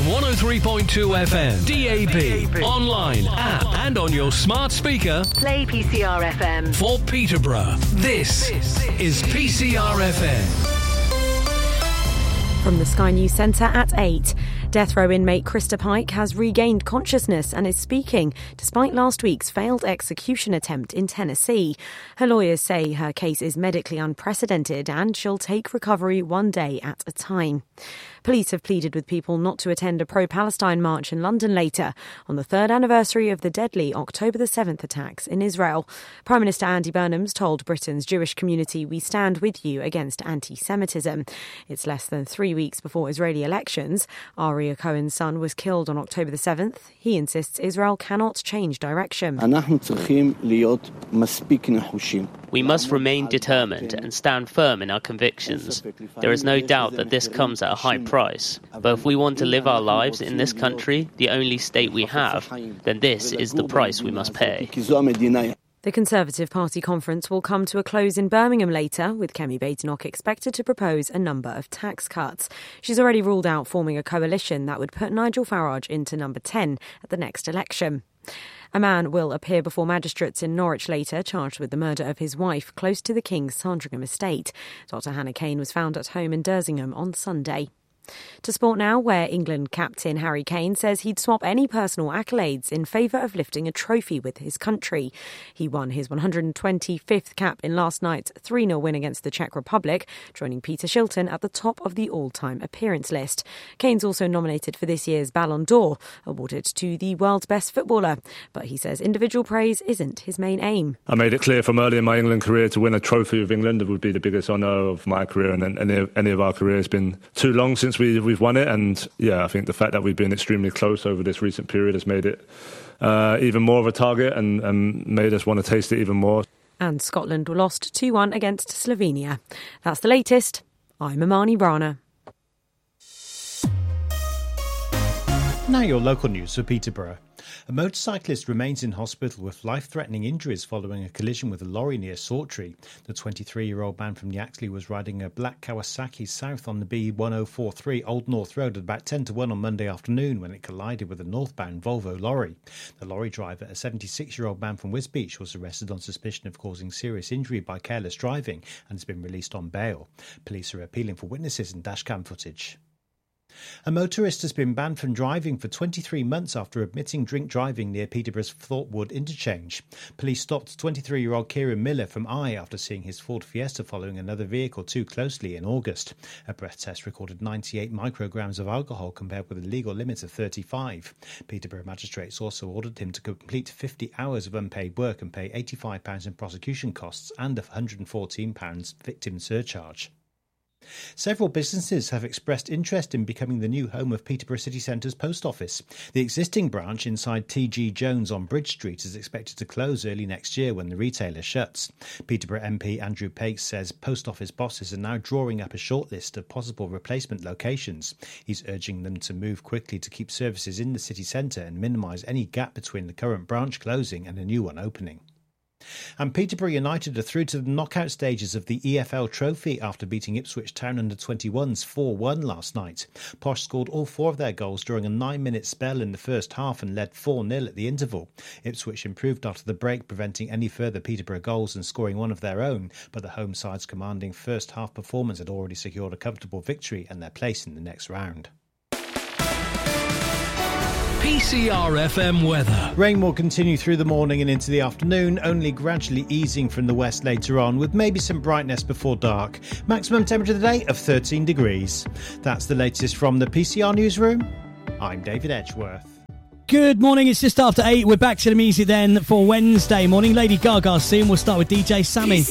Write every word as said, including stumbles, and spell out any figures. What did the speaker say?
one oh three point two F M, D A B, online, app, and on your smart speaker. Play P C R F M. For Peterborough, this is P C R F M. From the Sky News Centre at eight. Death row inmate Krista Pike has regained consciousness and is speaking, despite last week's failed execution attempt in Tennessee. Her lawyers say her case is medically unprecedented and she'll take recovery one day at a time. Police have pleaded with people not to attend a pro-Palestine march in London later, on the third anniversary of the deadly October the seventh attacks in Israel. Prime Minister Andy Burnham's told Britain's Jewish community, "We stand with you against anti-Semitism." It's less than three weeks before Israeli elections. Aria Cohen's son was killed on October the seventh. He insists Israel cannot change direction. We must remain determined and stand firm in our convictions. There is no doubt that this comes at a high price. But if we want to live our lives in this country, the only state we have, then this is the price we must pay. The Conservative Party conference will come to a close in Birmingham later, with Kemi Badenoch expected to propose a number of tax cuts. She's already ruled out forming a coalition that would put Nigel Farage into number ten at the next election. A man will appear before magistrates in Norwich later, charged with the murder of his wife close to the King's Sandringham estate. Doctor Hannah Kane was found at home in Dersingham on Sunday. To sport now, where England captain Harry Kane says he'd swap any personal accolades in favour of lifting a trophy with his country. He won his one hundred twenty-fifth cap in last night's three nil win against the Czech Republic, joining Peter Shilton at the top of the all-time appearance list. Kane's also nominated for this year's Ballon d'Or, awarded to the world's best footballer. But he says individual praise isn't his main aim. I made it clear from early in my England career to win a trophy with England would be the biggest honour of my career, and any, any of our career has been too long since we, we've won it. And yeah, I think the fact that we've been extremely close over this recent period has made it uh, even more of a target and, and made us want to taste it even more. And Scotland lost two one against Slovenia. That's the latest. I'm Amani Rana. Now your local news for Peterborough. A motorcyclist remains in hospital with life-threatening injuries following a collision with a lorry near Sawtrey. The twenty-three-year-old man from Yaxley was riding a black Kawasaki south on the B one oh four three Old North Road at about ten to one on Monday afternoon when it collided with a northbound Volvo lorry. The lorry driver, a seventy-six-year-old man from Wisbech, was arrested on suspicion of causing serious injury by careless driving and has been released on bail. Police are appealing for witnesses and dashcam footage. A motorist has been banned from driving for twenty-three months after admitting drink driving near Peterborough's Thorpewood interchange. Police stopped twenty-three-year-old Kieran Miller from Eye after seeing his Ford Fiesta following another vehicle too closely in August. A breath test recorded ninety-eight micrograms of alcohol compared with a legal limit of thirty-five. Peterborough magistrates also ordered him to complete fifty hours of unpaid work and pay eighty-five pounds in prosecution costs and a one hundred fourteen pounds victim surcharge. Several businesses have expressed interest in becoming the new home of Peterborough City Centre's post office. The existing branch inside T G Jones on Bridge Street is expected to close early next year when the retailer shuts. Peterborough M P Andrew Pace says post office bosses are now drawing up a shortlist of possible replacement locations. He's urging them to move quickly to keep services in the city centre and minimise any gap between the current branch closing and a new one opening. And Peterborough United are through to the knockout stages of the E F L Trophy after beating Ipswich Town under twenty-ones four one last night. Posh scored all four of their goals during a nine-minute spell in the first half and led four nil at the interval. Ipswich improved after the break, preventing any further Peterborough goals and scoring one of their own, but the home side's commanding first-half performance had already secured a comfortable victory and their place in the next round. P C R F M weather. Rain will continue through the morning and into the afternoon, only gradually easing from the west later on, with maybe some brightness before dark. Maximum temperature of the day of thirteen degrees. That's the latest from the P C R Newsroom. I'm David Edgeworth. Good morning, it's just after eight. We're back to the music then for Wednesday morning. Lady Gaga soon. We'll start with D J Sammy.